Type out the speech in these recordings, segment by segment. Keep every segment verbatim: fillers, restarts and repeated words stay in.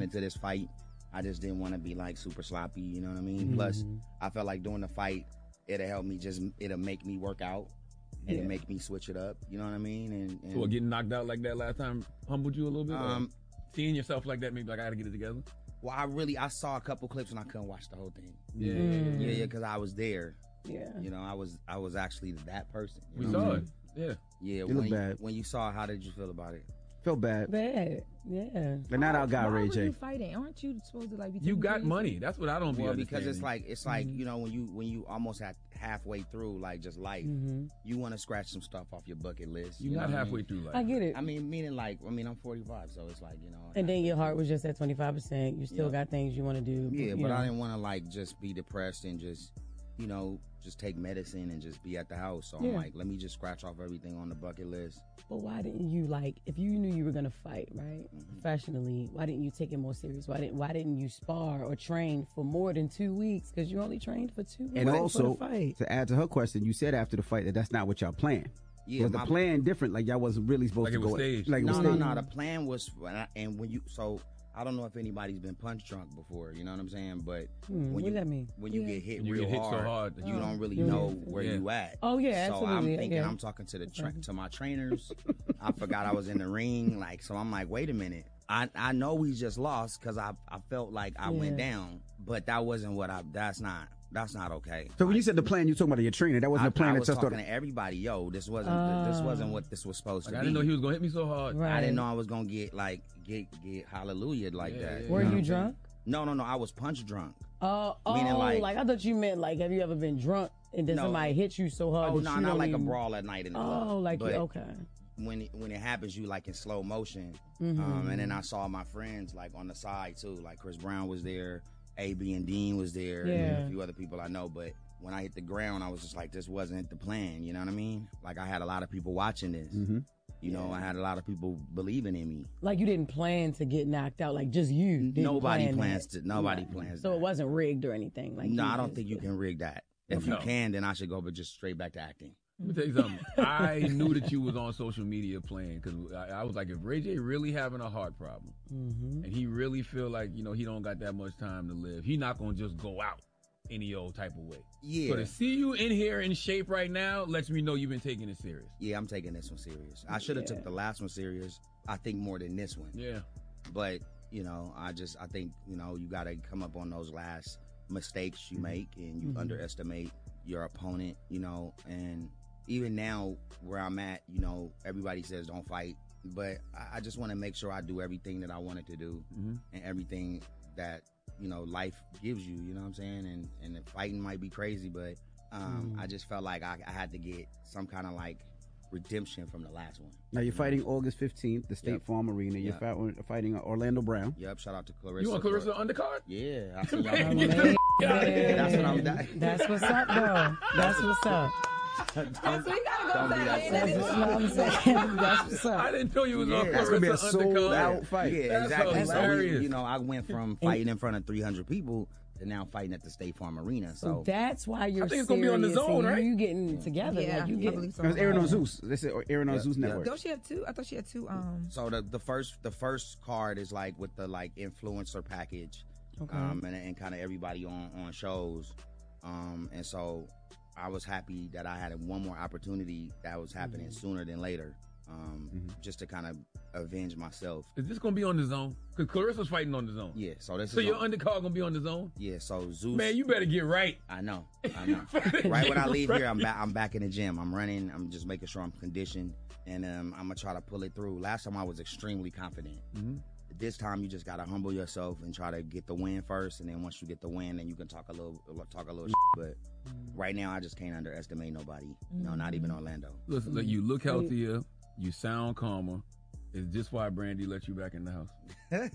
into this fight, I just didn't want to be like super sloppy. You know what I mean? Mm-hmm. Plus, I felt like doing the fight, it'll help me just, it'll make me work out. And Yeah. it make me switch it up. You know what I mean? And, and So getting knocked out like that last time humbled you a little bit? Um, seeing yourself like that, maybe like I got to get it together? Well, I really, I saw a couple clips and I couldn't watch the whole thing. Yeah. Mm. Yeah, yeah, because I was there. Yeah. You know, I was I was actually that person. You We know saw what I it. mean? Yeah. Yeah, look when you, bad. when you saw it, how did you feel about it? Felt bad. Bad. Yeah. But not our guy, Why Ray were J. you fighting? Aren't you supposed to like be You taking got crazy? money. That's what I don't be Well, because understanding. it's like it's like Mm-hmm. you know when you when you almost at halfway through like just life, Mm-hmm. you want to scratch some stuff off your bucket list. You're you know not what I halfway mean? through life. I get it. I mean, meaning like I mean I'm forty-five, so it's like you know. And then your heart was just at twenty-five percent. You still Yeah. got things you want to do. Yeah, you but know. I didn't want to like just be depressed and just, you know, just take medicine and just be at the house. So I'm Yeah. like, let me just scratch off everything on the bucket list. But why didn't you like if you knew you were gonna fight, right? Mm-hmm. Professionally, why didn't you take it more serious? Why didn't Why didn't you spar or train for more than two weeks? Because you only trained for two weeks And for also, the fight. to add to her question, you said after the fight that that's not what y'all planned. Yeah, was the my- plan different? Like y'all wasn't really supposed Like to it was go. staged. Like it was No, no, staged. no. The plan was, and when you, so I don't know if anybody's been punch drunk before. You know what I'm saying? But Hmm, when what you does that mean? when you Yeah. get hit You real get hit so hard, hard that you Oh. don't really Yeah. know where Yeah. you at. Oh yeah, So I'm absolutely. thinking yeah. I'm talking to the tra- to my trainers. I forgot I was in the ring. Like so, I'm like, wait a minute. I I know we just lost because I I felt like I went Yeah. down, but that wasn't what I. That's not. That's not okay. So when you said the plan, you talking about your trainer. That wasn't I, the plan I that was just talking started. to everybody. Yo, this wasn't this wasn't what this was supposed Like, to I be. didn't know he was going to hit me so hard. Right. I didn't know I was gonna get like get get hallelujah like Yeah, that. yeah, Were know you what I'm saying? drunk? No, no, no. I was punch drunk. Oh, oh, Meaning, like, like- I thought you meant like, have you ever been drunk and then No. somebody hit you so hard? Oh that no, you not don't like even... a brawl at night in the club. Oh, like but okay. when it, when it happens, you like in slow motion. Mhm. Um, and then I saw my friends like on the side too. Like Chris Brown was there, A B and Dean was there, Yeah. and a few other people I know. But when I hit the ground, I was just like, this wasn't the plan. You know what I mean? Like I had a lot of people watching this. Mm-hmm. You know, I had a lot of people believing in me. Like you didn't plan to get knocked out. Like just you. Didn't Nobody plan plans that. to. Nobody Right. plans. So that. it wasn't rigged or anything. Like no, you I don't just- think you can rig that. If No. you can, then I should go, but just straight back to acting. Let me tell you something. I knew that you was on social media playing because I, I was like, if Ray J really having a heart problem Mhm. and he really feel like, you know, he don't got that much time to live, he not going to just go out any old type of way. Yeah. So to see you in here in shape right now lets me know you've been taking it serious. Yeah, I'm taking this one serious. I should have Yeah. took the last one serious. I think more than this one. Yeah. But you know, I just I think you know you got to come up on those last mistakes you make, and you Mhm. underestimate your opponent. You know, and even now where I'm at, you know, everybody says don't fight, but I, I just want to make sure I do everything that I wanted to do, Mm-hmm. and everything that you know life gives you. You know what I'm saying? And and the fighting might be crazy, but um, Mm. I just felt like I, I had to get some kind of like redemption from the last one. Now you're fighting August fifteenth, the State Yep. Farm Arena. You're Yep. fighting, fighting Orlando Brown. Yep. Shout out to Clarissa. You want Clarissa undercard? Yeah, I see y'all. Man, doing get that. the f- outta here. That's what I'm. That, That's what's up, though. That's what's up. That's we gotta Don't go be back. that That's That what is- I'm saying. That's what's I up. didn't know you was Yeah, on that's Clarissa gonna be a sold undercard. out fight. Yeah, That's exactly. So we, hilarious. you know, I went from fighting in front of three hundred people to now fighting at the State Farm Arena. So So that's why you're I think it's gonna be on the serious zone, and right? You getting it together. Yeah, Like you I get believe so. It was airing on Zeus. They said airing on Yeah, Zeus yeah. Network. Don't she have two? I thought she had two. Um, so the the first the first card is like with the like influencer package, Okay. um, and and kind of everybody on on shows, um, and so I was happy that I had one more opportunity that was happening Mhm. sooner than later, um, Mhm. just to kind of avenge myself. Is this going to be on the zone? Because Clarissa's fighting on the zone. Yeah. So this So is your on- undercard going to be on the zone? yeah. So Zeus. Man, you better get right. I know. I know. Right when I leave here, I'm back. I'm back in the gym. I'm running. I'm just making sure I'm conditioned, and um, I'm gonna try to pull it through. Last time I was extremely confident. Mm-hmm. This time you just gotta humble yourself and try to get the win first, and then once you get the win, then you can talk a little, talk a little. Shit. But right now, I just can't underestimate nobody. No, not even Orlando. Listen, look, you look healthier. You sound calmer. Is this why Brandy let you back in the house?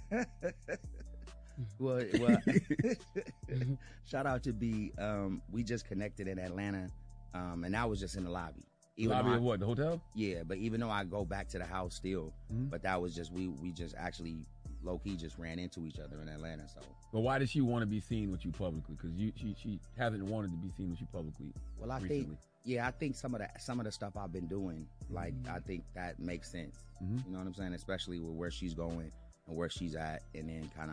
well, well shout out to B. Um, we just connected in Atlanta, um, and I was just in the lobby. Even Lobby though I- of what? The hotel? Yeah, but even though I go back to the house still, Mhm. but that was just we we just actually low key just ran into each other in Atlanta. So But why does she want to be seen with you publicly? Because you she she hasn't wanted to be seen with you publicly. well, I recently. think yeah, I think some of the some of the stuff I've been doing, like I think that makes sense. Mhm. You know what I'm saying? Especially with where she's going and where she's at, and then kind